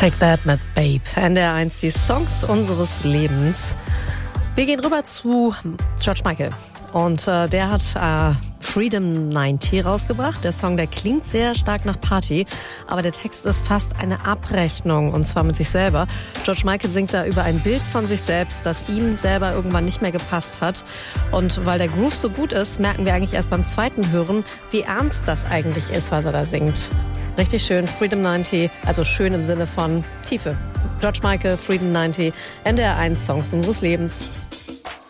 Take That mit Babe. NDR1, die Songs unseres Lebens. Wir gehen rüber zu George Michael. Und der hat Freedom 90 rausgebracht. Der Song, der klingt sehr stark nach Party, aber der Text ist fast eine Abrechnung, und zwar mit sich selber. George Michael singt da über ein Bild von sich selbst, das ihm selber irgendwann nicht mehr gepasst hat. Und weil der Groove so gut ist, merken wir eigentlich erst beim zweiten Hören, wie ernst das eigentlich ist, was er da singt. Richtig schön, Freedom 90, also schön im Sinne von Tiefe. George Michael, Freedom 90, NDR1 Songs unseres Lebens.